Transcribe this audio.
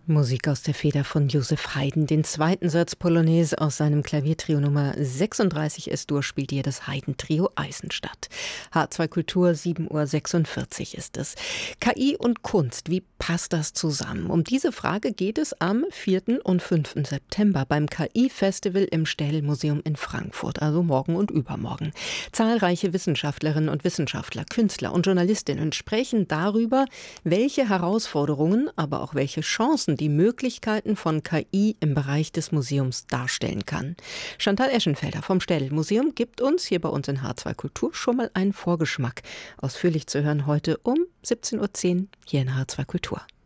Musik aus der Feder von Joseph Haydn. Den zweiten Satz Polonaise aus seinem Klaviertrio Nummer 36 S-Dur spielt hier das Haydn-Trio Eisenstadt. H2 Kultur, 7:46 Uhr ist es. KI und Kunst, wie passt das zusammen? Um diese Frage geht es am 4. und 5. September beim KI-Festival im Städel-Museum in Frankfurt, also morgen und übermorgen. Zahlreiche Wissenschaftlerinnen und Wissenschaftler, Künstler und Journalistinnen sprechen darüber, welche Herausforderungen, aber auch welche Chancen die Möglichkeiten von KI im Bereich des Museums darstellen kann. Chantal Eschenfelder vom Städel-Museum gibt uns hier bei uns in H2 Kultur schon mal einen Vorgeschmack. Ausführlich zu hören heute um 17:10 Uhr hier in H2 Kultur.